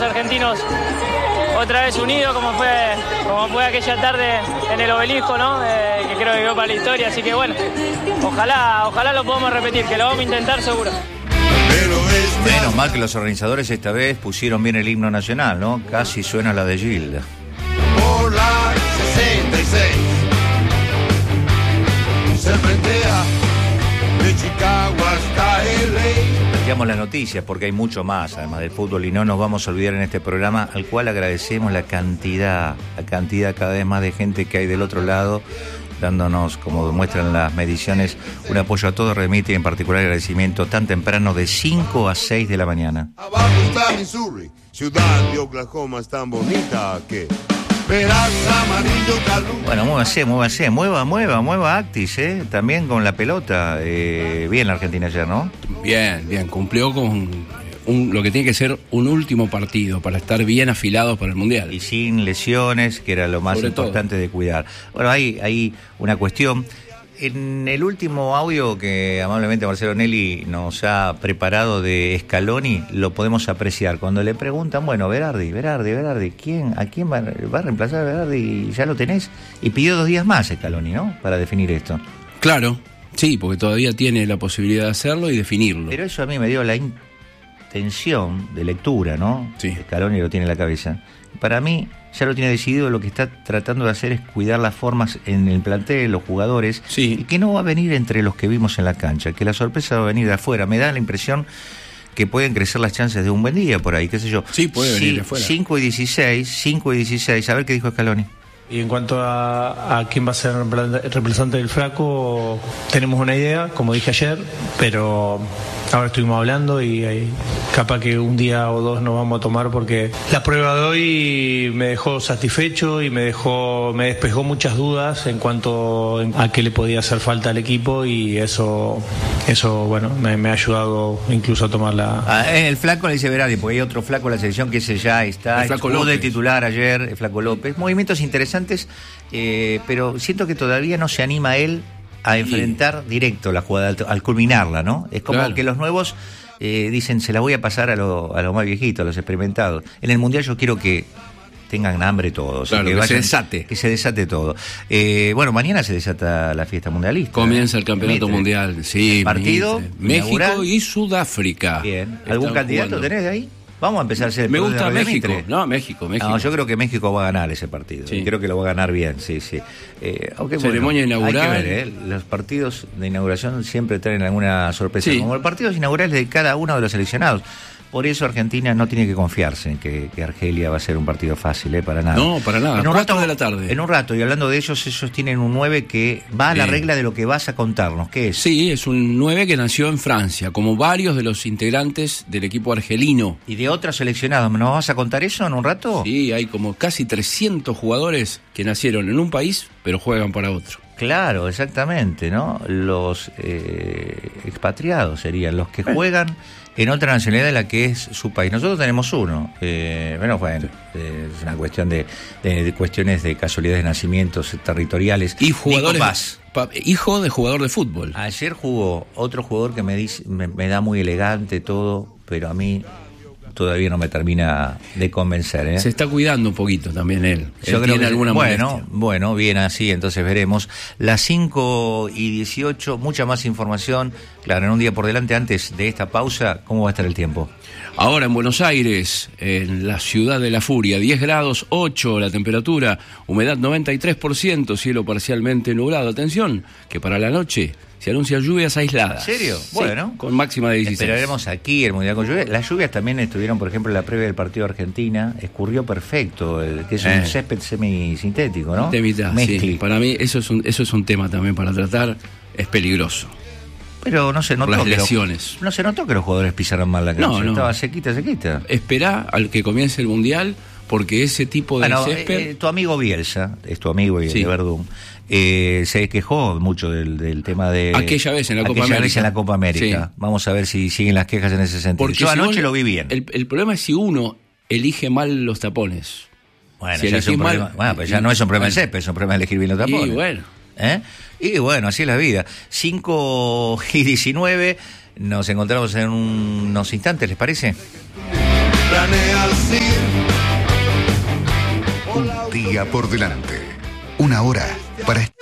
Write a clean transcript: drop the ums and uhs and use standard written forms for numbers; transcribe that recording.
los argentinos otra vez unidos, como fue aquella tarde en el Obelisco, ¿no? Que creo que quedó para la historia, así que bueno, ojalá lo podamos repetir, que lo vamos a intentar seguro. Menos mal que los organizadores esta vez pusieron bien el himno nacional, ¿no? Casi suena la de Gilda. Por la 66 se frentea de Chicago hasta LA. Planteamos las noticias porque hay mucho más, además del fútbol, y no nos vamos a olvidar en este programa, al cual agradecemos la cantidad cada vez más de gente que hay del otro lado, dándonos, como demuestran las mediciones, un apoyo a todo. Remite, en particular agradecimiento tan temprano de 5 a 6 de la mañana. Abajo está Missouri, ciudad de Oklahoma es tan bonita que verás amarillo calor. Bueno, muévase, mueva Actis, también con la pelota. Bien la Argentina ayer, ¿no? Bien, cumplió con lo que tiene que ser un último partido para estar bien afilados para el Mundial. Y sin lesiones, que era lo más Sobre importante de cuidar. Bueno, hay una cuestión. En el último audio que amablemente Marcelo Nelly nos ha preparado de Scaloni, lo podemos apreciar. Cuando le preguntan, bueno, Berardi, ¿a quién va a reemplazar a Berardi? ¿Ya lo tenés? Y pidió 2 días más Scaloni, ¿no? Para definir esto. Claro, sí, porque todavía tiene la posibilidad de hacerlo y definirlo. Pero eso a mí me dio la intención de lectura, ¿no? Sí. Scaloni lo tiene en la cabeza. Para mí ya lo tiene decidido, lo que está tratando de hacer es cuidar las formas en el plantel, los jugadores, sí. Y que no va a venir entre los que vimos en la cancha, que la sorpresa va a venir de afuera. Me da la impresión que pueden crecer las chances de un buen día por ahí, qué sé yo. Sí, puede venir de afuera. 5 y 16, a ver qué dijo Scaloni. Y en cuanto a quién va a ser el representante del Flaco, tenemos una idea, como dije ayer, pero ahora estuvimos hablando y capaz que un día o 2 nos vamos a tomar, porque la prueba de hoy me dejó satisfecho y me despejó muchas dudas en cuanto a qué le podía hacer falta al equipo, y eso bueno, me ha ayudado incluso a tomar la... El Flaco le dice Berardi, porque hay otro Flaco en la selección que ese ya está, el Flaco pudo de López. titular ayer, el Flaco López. Movimientos interesantes, pero siento que todavía no se anima él a enfrentar directo la jugada, al culminarla, ¿no? Es como claro. que los nuevos dicen, se la voy a pasar a los más viejitos, a los experimentados. En el Mundial yo quiero que tengan hambre todos. Claro, que se desate. Que se desate todo. Bueno, mañana se desata la fiesta mundialista. Comienza el campeonato mundial. Sí, el partido México inaugural. y Sudáfrica. Bien. ¿Algún Están candidato jugando. tenés de ahí? Vamos a empezar a hacer el Me programa gusta de México. Mitre. No, México. No, yo creo que México va a ganar ese partido. Sí. Y creo que lo va a ganar bien, sí. Aunque, Ceremonia inaugural. Hay que ver, los partidos de inauguración siempre traen alguna sorpresa. Sí. Como los partidos inaugurales de cada uno de los seleccionados. Por eso Argentina no tiene que confiarse en que Argelia va a ser un partido fácil, para nada. No, para nada. En un 4 rato, de la tarde. En un rato, y hablando de ellos tienen un 9 que va a la Sí. regla de lo que vas a contarnos. ¿Qué es? Sí, es un 9 que nació en Francia, como varios de los integrantes del equipo argelino. ¿Y de otros seleccionados? ¿Nos vas a contar eso en un rato? Sí, hay como casi 300 jugadores que nacieron en un país, pero juegan para otro. Claro, exactamente, ¿no? Los expatriados serían los que juegan en otra nacionalidad de la que es su país. Nosotros tenemos uno. Es una cuestión de cuestiones de casualidades de nacimientos territoriales. Y jugadores, Nico Paz. hijo de jugador de fútbol. Ayer jugó otro jugador que me da muy elegante todo, pero a mí todavía no me termina de convencer, Se está cuidando un poquito también él. Yo Él creo tiene que alguna molestia. bueno, bien así, entonces veremos. Las 5 y 18, mucha más información. Claro, en un día por delante, antes de esta pausa, ¿cómo va a estar el tiempo? Ahora en Buenos Aires, en la ciudad de la furia, 10 grados 8 la temperatura, humedad 93%, cielo parcialmente nublado. Atención, que para la noche se anuncian lluvias aisladas. ¿En serio? Sí, Bueno. con máxima de 16. Esperaremos aquí el Mundial con lluvia. Las lluvias también estuvieron, por ejemplo, en la previa del partido de Argentina. Escurrió perfecto, que es un césped semisintético, ¿no? De mitad, Mezcli. sí. Para mí eso es un tema también para tratar. Es peligroso. Pero no se notó Por las que lesiones. no se notó que los jugadores pisaran mal la cancha. No. Estaba sequita. Esperá al que comience el Mundial, porque ese tipo de césped... Tu amigo Bielsa, es tu amigo y Sí. de Verdún, se quejó mucho del tema de... Aquella vez en la Copa América. vez en la Copa América. Sí. Vamos a ver si siguen las quejas en ese sentido. Porque Yo si anoche vos- lo vi bien. El problema es si uno elige mal los tapones. Bueno, si ya es un elegís mal- problema. Bueno, pero ya no es un problema de Bueno. césped, es un problema de elegir bien los tapones. Y bueno. Y bueno, así es la vida. 5 y 19, nos encontramos en unos instantes, ¿les parece? Planea así Un día por delante. Una hora para